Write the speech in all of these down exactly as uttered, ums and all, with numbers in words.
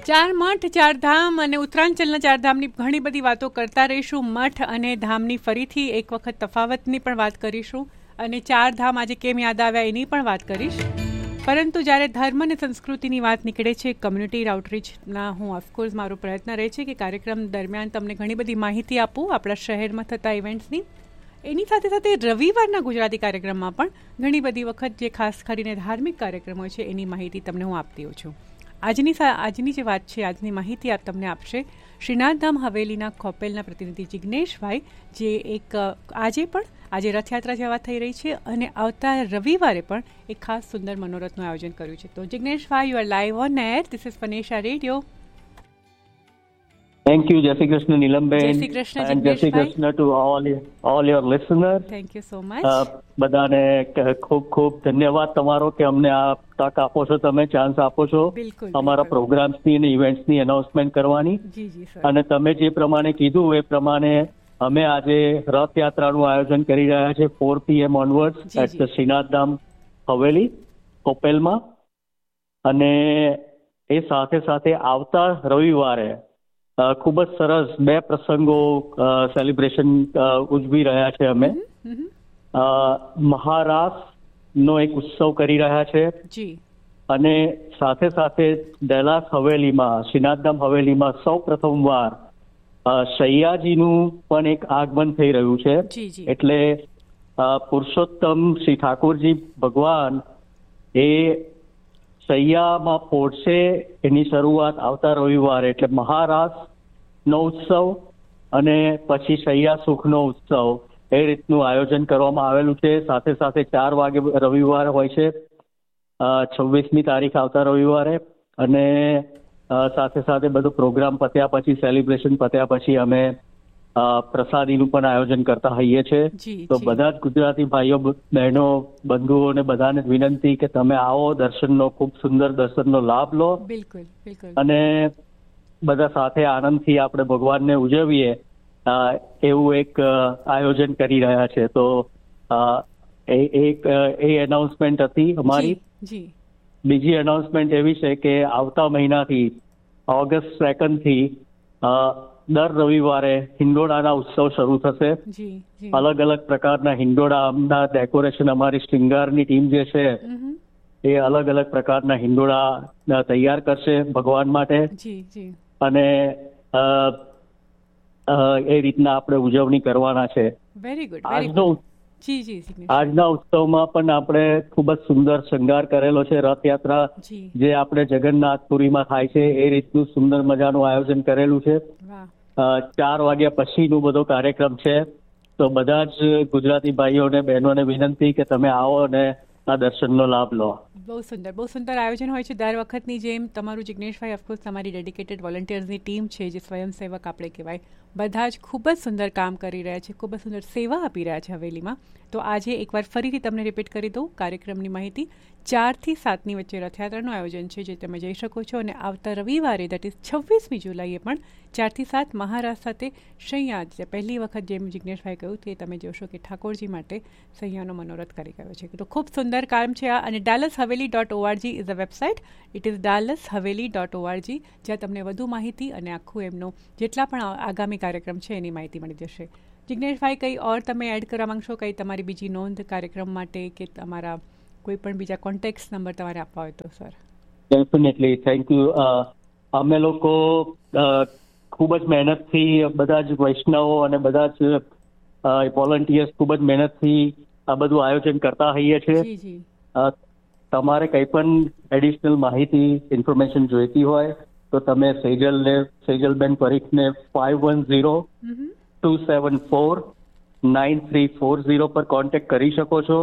ચાર મઠ ચાર ધામ અને ઉત્તરાંચલના ચાર ધામની ઘણી બધી વાતો કરતા રહીશું. મઠ અને ધામની ફરીથી એક વખત તફાવતની પણ વાત કરીશું અને ચાર ધામ આજે કેમ યાદ આવ્યા એની પણ વાત કરીશ. પરંતુ જ્યારે ધર્મ અને સંસ્કૃતિની વાત નીકળે છે, કમ્યુનિટી આઉટરીચના હું ઓફકોર્સ મારો પ્રયત્ન રહે છે કે કાર્યક્રમ દરમિયાન તમને ઘણી બધી માહિતી આપું આપણા શહેરમાં થતા ઇવેન્ટ્સની. એની સાથે સાથે રવિવારના ગુજરાતી કાર્યક્રમમાં પણ ઘણી બધી વખત જે ખાસ કરીને ધાર્મિક કાર્યક્રમો છે એની માહિતી તમને હું આપતી હોઉં છું. આજની આજની જે વાત છે, આજની માહિતી આપ તમને આપશે શ્રીનાથધામ હવેલીના ખોપેલના પ્રતિનિધિ જિજ્ઞેશભાઈ, જે એક આજે પણ આજે રથયાત્રા જેવા થઈ રહી છે અને આવતા રવિવારે પણ એક ખાસ સુંદર મનોરથનું આયોજન કર્યું છે. તો જિજ્ઞેશભાઈ, you are live on air. This is ફનેશા radio. Thank you, Jai Shri Krishna, Nilamben. Jai Shri Krishna, and Jai Shri Krishna to all all your listeners. Thank you so much. બધાને ખૂબ ખૂબ ધન્યવાદ તમારો કે અમને આ તક આપો છો, તમે ચાન્સ આપો છો અમારા પ્રોગ્રામ્સની અને ઇવેન્ટ્સની એનાઉન્સમેન્ટ કરવાની. જી જી સર. અને તમે જે પ્રમાણે કીધું એ પ્રમાણે અમે આજે રથયાત્રાનું આયોજન કરી રહ્યા છે four PM onwards at the શ્રીનાથધામ Haveli કોપેલમાં. અને એ સાથે સાથે આવતા રવિવારે ખૂબ જ સરસ બે પ્રસંગો સેલિબ્રેશન ઉજવી રહ્યા છે અમે. મહારાસનો એક ઉત્સવ કરી રહ્યા છે અને સાથે સાથે ડેલાસ હવેલીમાં શ્રીનાથધામ હવેલીમાં સૌ પ્રથમવાર શૈયાજીનું પણ એક આગમન થઈ રહ્યું છે. એટલે પુરુષોત્તમ શ્રી ઠાકોરજી ભગવાન એ શૈયામાં પહોંચશે. એની શરૂઆત આવતા રવિવારે એટલે મહારાસનો ઉત્સવ અને પછી શૈયા સુખનો ઉત્સવ એ રીતનું આયોજન કરવામાં આવેલું છે. સાથે સાથે ચાર વાગે રવિવાર હોય છે, છવ્વીસમી તારીખ આવતા રવિવારે. અને સાથે સાથે બધો પ્રોગ્રામ પત્યા પછી, સેલિબ્રેશન પત્યા પછી અમે પ્રસાદીનું પણ આયોજન કરતા હોઈએ છીએ. તો બધા જ ગુજરાતી ભાઈઓ બહેનો બંધુઓને બધાને વિનંતી કે તમે આવો, દર્શનનો ખૂબ સુંદર દર્શનનો લાભ લો. બિલકુલ બિલકુલ. અને બધા સાથે આનંદથી આપણે ભગવાનને ઉજવીએ એવું એક આયોજન કરી રહ્યા છે. તો એક એ એનાઉન્સમેન્ટ હતી અમારી. બીજી એનાઉન્સમેન્ટ એવી છે કે આવતા મહિનાથી ઓગસ્ટ સેકન્ડ થી દર રવિવારે હિંડોળાના ઉત્સવ શરૂ થશે. અલગ અલગ પ્રકારના હિંડોળાના ડેકોરેશન અમારી શૃંગારની ટીમ જે છે એ અલગ અલગ પ્રકારના હિંડોળા તૈયાર કરશે ભગવાન માટે. અને એ રીતના આપણે ઉજવણી કરવાના છે. Very good. આજનો આજના ઉત્સવમાં પણ આપણે ખૂબ જ સુંદર શૃંગાર કરેલો છે. રથયાત્રા જે આપણે જગન્નાથપુરીમાં થાય છે એ રીતનું સુંદર મજાનું આયોજન કરેલું છે. ચાર વાગ્યા પછીનો બધો કાર્યક્રમ છે. તો બધા જ ગુજરાતી ભાઈઓને બહેનોને વિનંતી કે તમે આવો અને આ દર્શનનો લાભ લો. બહુ સુંદર બહુ સુંદર આયોજન હોય છે દર વખતની જેમ. તમારું જિજ્ઞેશભાઈ, ઓફકોર્સ તમારી ડેડિકેટેડ વોલન્ટિયર્સની ટીમ છે, જે સ્વયંસેવક આપણે કહેવાય, બધા જ ખૂબ જ સુંદર કામ કરી રહ્યા છે, ખૂબ જ સુંદર સેવા આપી રહ્યા છે હવેલીમાં. તો આજે એકવાર ફરીથી તમને રિપીટ કરી દઉં કાર્યક્રમની માહિતી. ચારથી સાતની વચ્ચે રથયાત્રાનું આયોજન છે, જે તમે જઈ શકો છો. અને આવતા રવિવારે દેટ ઇઝ છવ્વીસમી જુલાઈએ પણ ચારથી સાત મહારાષ્ટ્ર સાથે શૈયા, પહેલી વખત જેમ જિજ્ઞેશભાઈ કહ્યું તે તમે જોશો કે ઠાકોરજી માટે શૈયાનો મનોરથ કરી ગયો છે. તો ખૂબ સુંદર કામ છે આ. અને ડાલસ Haveli dot ORG is a website. It is ડાલસ Haveli dot ORG, જ્યાં તમને વધુ માહિતી અને આખું એમનો જેટલા પણ આગામી કાર્યક્રમ છે એની માહિતી મળી જશે. જિજ્ઞેશભાઈ, કંઈ ઓર તમે એડ કરવા માંગશો? કંઈ તમારી બીજી નોંધ કાર્યક્રમ માટે કે તમારા કોઈ પણ બીજા કોન્ટેક્ટ નંબર તમારે આપવા હોય તો સર? Definitely, thank you. અમે લોકો ખૂબ જ મહેનતથી બધા જ વૈષ્ણવો અને બધા જ વોલન્ટિયર્સ ખૂબ જ મહેનતથી આ બધું આયોજન કરતા હોઈએ છીએ. તમારે કંઈ પણ એડિશનલ માહિતી ઇન્ફોર્મેશન જોઈતી હોય તો તમે સેજલને Sejalben પરીખને five one zero two seven four nine three four zero પર કોન્ટેક્ટ કરી શકો છો.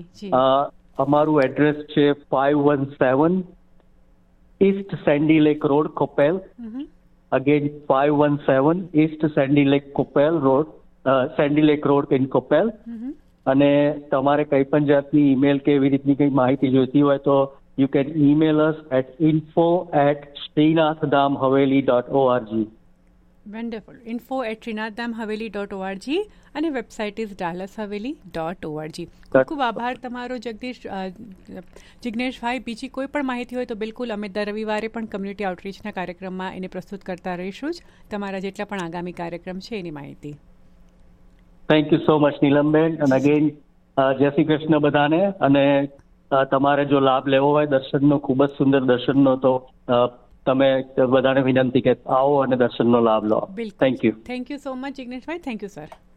અમારું એડ્રેસ છે five one seven East Sandy lake road, કોપેલ. Again five one seven East Sandy lake કોપેલ road, Sandy lake road in કોપેલ. અને તમારે કંઈ પણ જાતની ઈમેલ કે એવી રીતની કંઈ માહિતી જોઈતી હોય તો you can email us at info at શ્રીનાથધામ Haveli dot ORG. Wonderful. Info at શ્રીનાથધામ Haveli dot ORG અને website is ડાલસ Haveli dot ORG. ખૂબ ખૂબ આભાર તમારો જગદીશ જિજ્ઞેશભાઈ. બીજી કોઈ પણ માહિતી હોય તો બિલકુલ અમે દર રવિવારે પણ કમ્યુનિટી આઉટરીચના કાર્યક્રમમાં એને પ્રસ્તુત કરતા રહીશું જ, તમારા જેટલા પણ આગામી કાર્યક્રમ છે એની માહિતી. Thank you so much Neelamben. અને અગેન જય શ્રી કૃષ્ણ બધાને. અને તમારે જો લાભ લેવો હોય દર્શનનો, ખૂબ જ સુંદર દર્શનનો, તો તમે બધાને વિનંતી કે આવો અને દર્શનનો લાભ લો. Thank you. Thank you so much Jigneshbhai. Thank you sir.